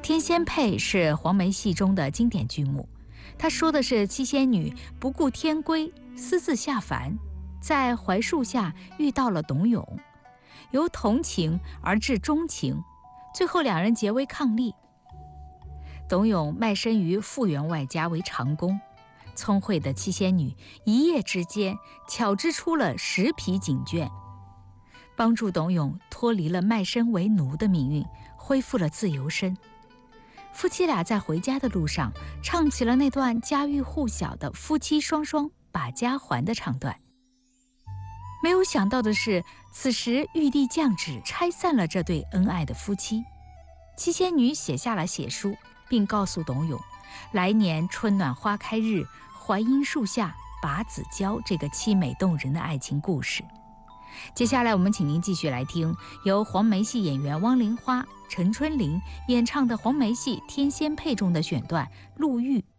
天仙配是黄梅戏中的经典剧目，它说的是七仙女不顾天规，私自下凡，在槐树下遇到了董永，由同情而至钟情，最后两人结为伉俪。董永卖身于傅员外家为长工，聪慧的七仙女一夜之间巧织出了10匹锦绢，帮助董永脱离了卖身为奴的命运，恢复了自由身。夫妻俩在回家的路上唱起了那段家喻户晓的夫妻双双把家还的唱段。没有想到的是，此时玉帝降旨拆散了这对恩爱的夫妻。七仙女写下了血书，并告诉董永，来年春暖花开日，槐荫树下把子交这个凄美动人的爱情故事。接下来我们请您继续来听由黄梅戏演员汪玲花、陈春玲演唱的黄梅戏《天仙配》中的选段《陆玉》。